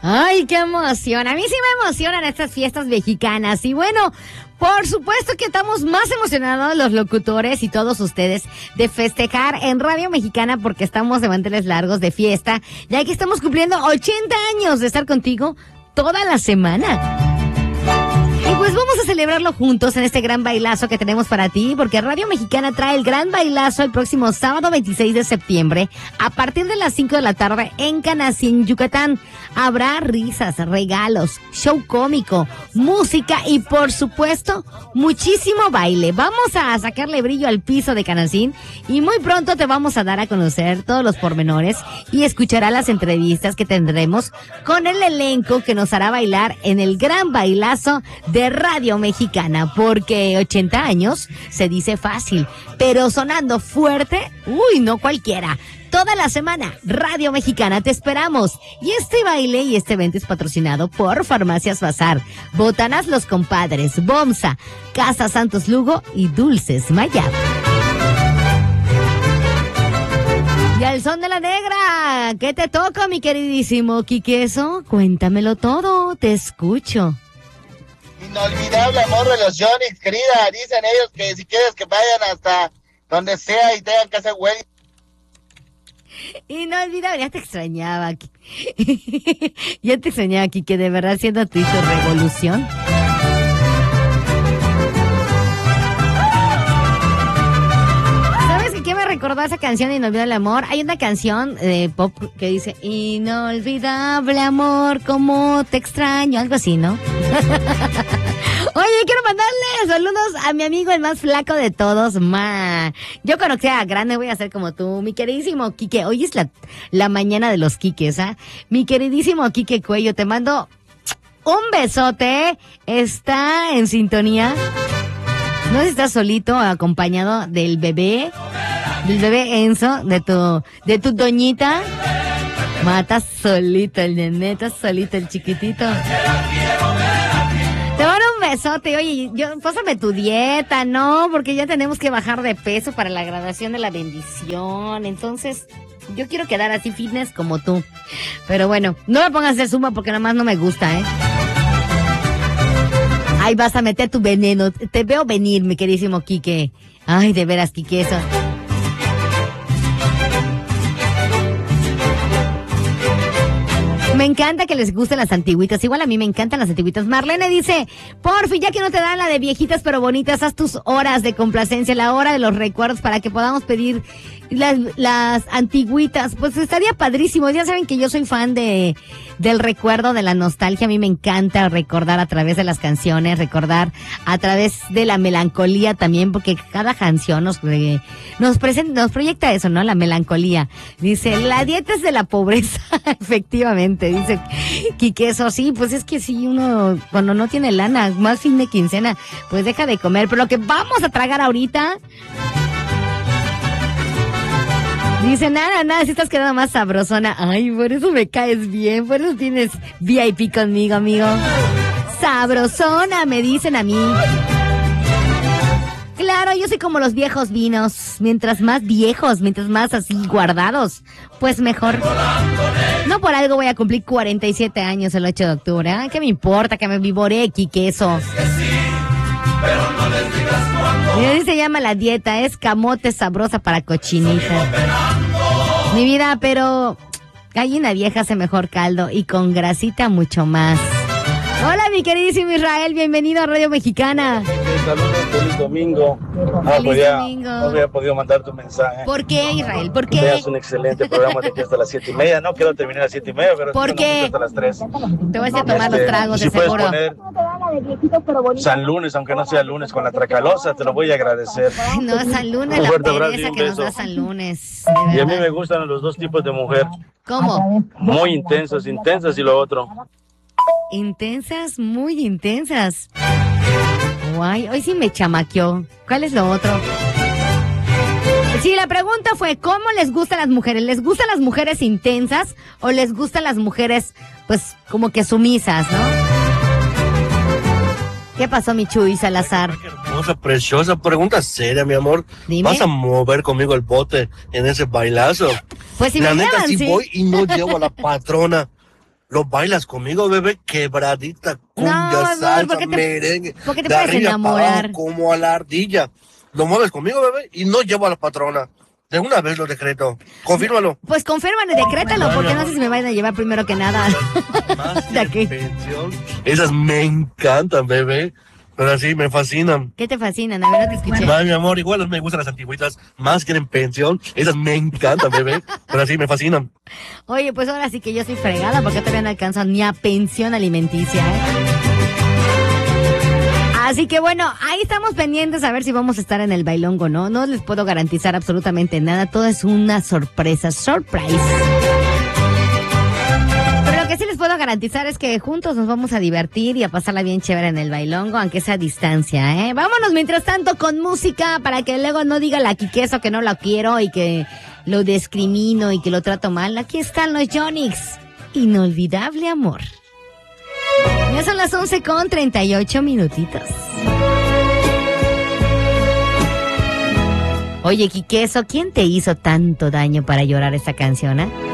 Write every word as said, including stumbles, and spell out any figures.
Ay, qué emoción. A mí sí me emocionan estas fiestas mexicanas. Y bueno, por supuesto que estamos más emocionados los locutores y todos ustedes de festejar en Radio Mexicana porque estamos de manteles largos de fiesta, ya que estamos cumpliendo ochenta años de estar contigo toda la semana. Y pues vamos a celebrarlo juntos en este gran bailazo que tenemos para ti, porque Radio Mexicana trae el gran bailazo el próximo sábado veintiséis de septiembre a partir de las cinco de la tarde en Canacín, Yucatán. Habrá risas, regalos, show cómico, música y por supuesto muchísimo baile. Vamos a sacarle brillo al piso de Canacín y muy pronto te vamos a dar a conocer todos los pormenores y escucharás las entrevistas que tendremos con el elenco que nos hará bailar en el gran bailazo de Radio Mexicana, porque ochenta años se dice fácil, pero sonando fuerte, uy, no cualquiera. Toda la semana, Radio Mexicana, te esperamos. Y este baile y este evento es patrocinado por Farmacias Bazar, Botanas Los Compadres, Bomsa, Casa Santos Lugo y Dulces Mayab. Y al son de la negra, ¿qué te toca, mi queridísimo Quiqueso? Cuéntamelo todo, te escucho. Inolvidable amor, relaciones, querida. Dicen ellos que si quieres que vayan hasta donde sea y tengan que hacer wedding. Inolvidable, ya te extrañaba. Ya te extrañaba aquí, que de verdad siendo tu hijo revolución. ¿Sabes qué me recordó esa canción de Inolvidable Amor? Hay una canción de pop que dice Inolvidable amor, cómo te extraño, algo así, ¿no? Oye, quiero mandarle saludos a mi amigo el más flaco de todos, ma. Yo cuando sea grande voy a ser como tú, mi queridísimo Quique. Hoy es la, la mañana de los Quiques, ¿ah? Mi queridísimo Quique Cuello, te mando un besote. Está en sintonía. No sé si estás solito o acompañado del bebé, del bebé Enzo, de tu, de tu doñita. Mata solito el nene, estás solito el chiquitito. Te mando un besote. Oye, yo, pásame tu dieta, ¿no? Porque ya tenemos que bajar de peso para la graduación de la bendición. Entonces, yo quiero quedar así fitness como tú. Pero bueno, no me pongas de suma porque nada más no me gusta, ¿eh? Ahí vas a meter tu veneno. Te veo venir, mi queridísimo Quique. Ay, de veras, Quique, eso. Me encanta que les gusten las antigüitas. Igual a mí me encantan las antigüitas. Marlene dice, porfi, ya que no te dan la de viejitas pero bonitas, haz tus horas de complacencia, la hora de los recuerdos para que podamos pedir las, las antigüitas. Pues estaría padrísimo. Ya saben que yo soy fan de del recuerdo, de la nostalgia. A mí me encanta recordar a través de las canciones, recordar a través de la melancolía también, porque cada canción nos, eh, nos, presenta, nos proyecta eso, ¿no? La melancolía. Dice, la dieta es de la pobreza. Efectivamente, dice Quique, eso sí, pues es que si uno cuando no tiene lana, más fin de quincena, pues deja de comer. Pero lo que vamos a tragar ahorita... Dice, nada, nada, si estás quedando más sabrosona. Ay, por eso me caes bien, por eso tienes V I P conmigo, amigo. Sabrosona, me dicen a mí. Claro, yo soy como los viejos vinos. Mientras más viejos, mientras más así guardados, pues mejor. No por algo voy a cumplir cuarenta y siete años el ocho de octubre. ¿Eh? ¿Qué me importa que me vivoree, Quiqueso? Pero no les digas cuándo. Y así se llama la dieta, es camote sabrosa para cochinita. Mi vida, pero gallina vieja hace mejor caldo y con grasita mucho más. Hola, mi queridísimo Israel, bienvenido a Radio Mexicana. Saludos, feliz domingo. Ah, feliz pues ya, domingo. No había podido mandar tu mensaje. ¿Por qué, Israel? ¿Por qué? Tenías un excelente programa de aquí hasta las siete y media. No quiero terminar a las siete y media, pero ¿por qué? Hasta las tres. Te voy a tomar este, los tragos, si de seguro. Poner San Lunes, aunque no sea lunes, con la Tracalosa, te lo voy a agradecer. No, San Lunes, la pereza que nos da San Lunes. Y a mí me gustan los dos tipos de mujer. ¿Cómo? Muy intensas, intensas y lo otro. Intensas, muy intensas. Guay, hoy sí me chamaqueó. ¿Cuál es lo otro? Sí, la pregunta fue, ¿cómo les gustan las mujeres? ¿Les gustan las mujeres intensas o les gustan las mujeres, pues, como que sumisas, no? ¿Qué pasó, mi Chuy Salazar? Qué hermosa, preciosa, pregunta seria, mi amor. Dime. ¿Vas a mover conmigo el bote en ese bailazo? Pues si la me neta, llevan, si sí. voy y no llevo a la patrona, lo bailas conmigo, bebé, quebradita, cumbia, No, amor, salsa, ¿por qué te- merengue, por qué te de puedes arriba para enamorar? abajo, como a la ardilla. Lo mueves conmigo, bebé, y no llevo a la patrona. De una vez lo decreto. Confírmalo. Pues confírmalo y decrétalo, porque no sé si me vayan a llevar primero que nada. Más ¿De qué? pensión. Esas me encantan, bebé. Pero sí, me fascinan. ¿Qué te fascinan? A ver, no te escuché. Ay, mi amor, igual me gustan las antigüitas. Más quieren pensión. Esas me encantan, bebé. Pero sí, me fascinan. Oye, pues ahora sí que yo soy fregada porque todavía no alcanzo ni a pensión alimenticia, ¿eh? Así que bueno, ahí estamos pendientes a ver si vamos a estar en el bailongo, ¿no? No les puedo garantizar absolutamente nada, todo es una sorpresa, surprise. Pero lo que sí les puedo garantizar es que juntos nos vamos a divertir y a pasarla bien chévere en el bailongo, aunque sea a distancia, ¿eh? Vámonos mientras tanto con música para que luego no diga la Quiqueso que no la quiero y que lo discrimino y que lo trato mal. Aquí están los Yonix. Inolvidable amor. Ya son las once con treinta y ocho minutitos. Oye, Quiqueso, ¿quién te hizo tanto daño para llorar esta canción, eh?